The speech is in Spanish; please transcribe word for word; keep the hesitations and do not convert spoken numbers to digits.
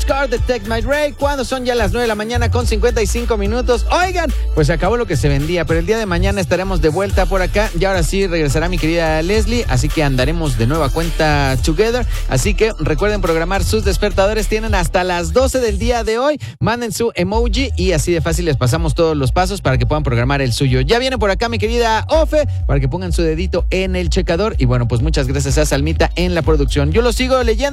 Scar de Take My Ray, cuando son ya las nueve de la mañana con cincuenta y cinco minutos. Oigan, pues se acabó lo que se vendía, pero el día de mañana estaremos de vuelta por acá. Y ahora sí regresará mi querida Leslie, así que andaremos de nueva cuenta together. Así que recuerden programar sus despertadores. Tienen hasta las doce del día de hoy. Manden su emoji y así de fácil les pasamos todos los pasos para que puedan programar el suyo. Ya viene por acá mi querida Ofe para que pongan su dedito en el checador. Y bueno, pues muchas gracias a Salmita en la producción. Yo lo sigo leyendo.